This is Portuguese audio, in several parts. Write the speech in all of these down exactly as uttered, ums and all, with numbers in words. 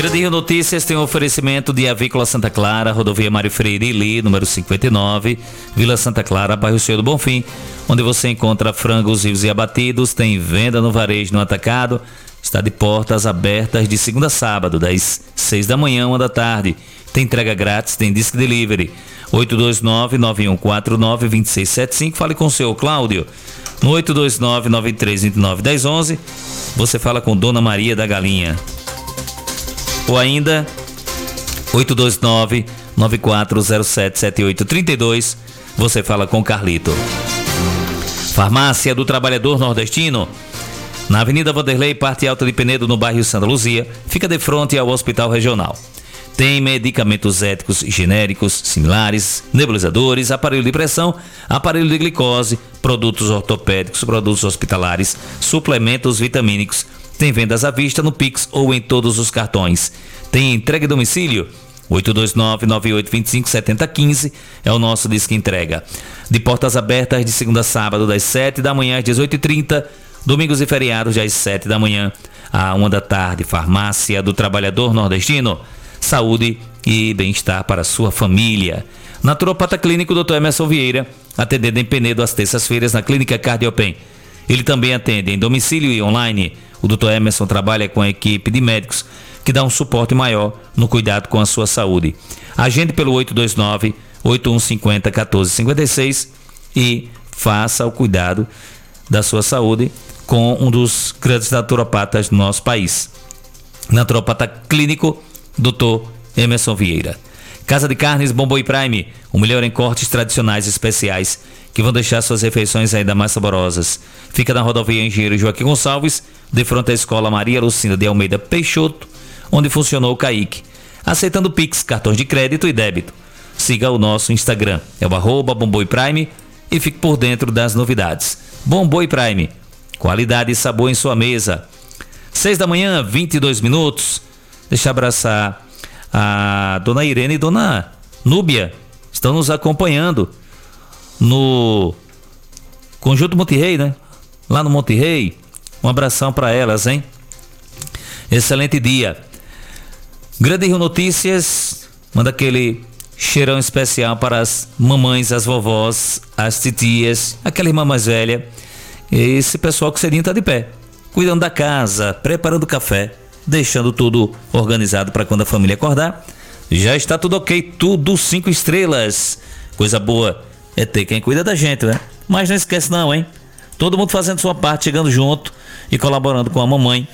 Grande Rio Notícias tem um oferecimento de Avícola Santa Clara, Rodovia Mário Freire Ili, número cinquenta e nove, Vila Santa Clara, bairro Senhor do Bonfim, onde você encontra frangos vivos e abatidos, tem venda no varejo no atacado, está de portas abertas de segunda a sábado, das seis da manhã, uma da tarde. Tem entrega grátis, tem disc delivery. oito dois nove, nove um quatro nove, dois seis sete cinco, fale com o seu Cláudio. No oito dois nove, nove três dois nove, um zero um um, você fala com Dona Maria da Galinha. Ou ainda oito dois nove, nove quatro zero sete, sete oito três dois, você fala com Carlito. Farmácia do Trabalhador Nordestino, na Avenida Vanderlei, parte alta de Penedo, no bairro Santa Luzia, fica de frente ao Hospital Regional. Tem medicamentos éticos genéricos, similares, nebulizadores, aparelho de pressão, aparelho de glicose, produtos ortopédicos, produtos hospitalares, suplementos vitamínicos. Tem vendas à vista no Pix ou em todos os cartões. Tem entrega em domicílio. oito dois nove, nove oito dois cinco, sete zero um cinco é o nosso disque entrega. De portas abertas de segunda a sábado, das sete da manhã às dezoito e trinta, domingos e feriados das sete da manhã à uma da tarde. Farmácia do Trabalhador Nordestino. Saúde e bem-estar para a sua família. Naturopata Clínico doutor Emerson Vieira, atendendo em Penedo às terças-feiras na Clínica Cardiopen. Ele também atende em domicílio e online. O doutor Emerson trabalha com a equipe de médicos que dá um suporte maior no cuidado com a sua saúde. Agende pelo oito dois nove, oito um cinco zero, um quatro cinco seis e faça o cuidado da sua saúde com um dos grandes naturopatas do nosso país. Naturopata Clínico doutor Emerson Vieira. Casa de Carnes Bomboi Prime, o melhor em cortes tradicionais e especiais que vão deixar suas refeições ainda mais saborosas. Fica na rodovia Engenheiro Joaquim Gonçalves, de frente à Escola Maria Lucinda de Almeida Peixoto, onde funcionou o Caique. Aceitando Pix, cartões de crédito e débito. Siga o nosso Instagram, é o arroba Bomboi Prime, e fique por dentro das novidades. Bomboi Prime, qualidade e sabor em sua mesa. seis da manhã, vinte e dois minutos. Deixa eu abraçar a dona Irene e dona Núbia, estão nos acompanhando no Conjunto Monte Rei, né? Lá no Monte Rei. Um abração para elas, hein? Excelente dia. Grande Rio Notícias manda aquele cheirão especial para as mamães, as vovós, as titias, aquela irmã mais velha. Esse pessoal que cedinho tá de pé, cuidando da casa, preparando café, deixando tudo organizado para quando a família acordar. Já está tudo ok, tudo cinco estrelas. Coisa boa é ter quem cuida da gente, né? Mas não esquece não, hein? Todo mundo fazendo sua parte, chegando junto e colaborando com a mamãe.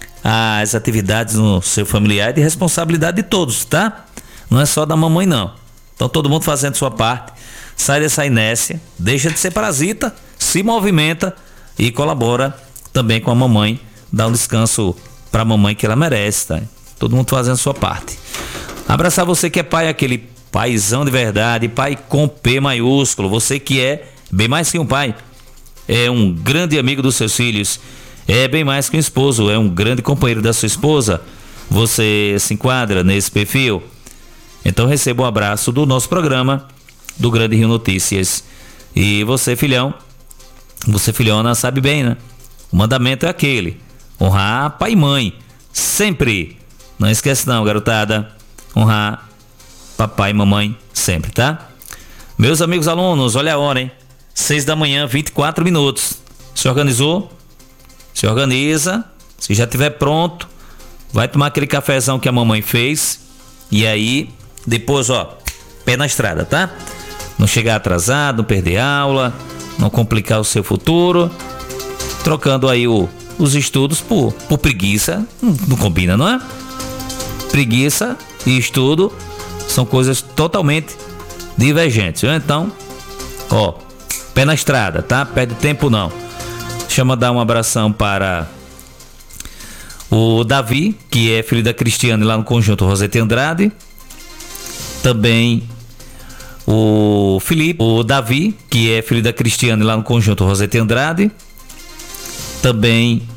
As atividades no seu familiar é de responsabilidade de todos, tá? Não é só da mamãe não. Então todo mundo fazendo sua parte. Sai dessa inércia, deixa de ser parasita, se movimenta e colabora também com a mamãe. Dá um descanso para a mamãe que ela merece, tá? Todo mundo fazendo sua parte. Abraçar você que é pai, aquele paizão de verdade, pai com P maiúsculo. Você que é bem mais que um pai, é um grande amigo dos seus filhos, é bem mais que um esposo, é um grande companheiro da sua esposa. Você se enquadra nesse perfil? Então receba um abraço do nosso programa, do Grande Rio Notícias. E você, filhão, você, filhona, sabe bem, né? O mandamento é aquele: honrar pai e mãe, sempre. Não esquece não, garotada. Honrar papai e mamãe sempre, tá? Meus amigos alunos, olha a hora, hein? seis da manhã, vinte e quatro minutos. Se organizou? Se organiza. Se já estiver pronto, vai tomar aquele cafezão que a mamãe fez. E aí, depois, ó, pé na estrada, tá? Não chegar atrasado, não perder aula, não complicar o seu futuro. Trocando aí o, os estudos por, por preguiça. Não, não combina, não é? Preguiça e estudo são coisas totalmente divergentes, viu? Então, ó, pé na estrada, tá? Perde tempo não. Deixa eu mandar um abração para o Davi, que é filho da Cristiane lá no Conjunto Rosete Andrade. Também o Felipe, o Davi, que é filho da Cristiane lá no Conjunto Rosete Andrade. Também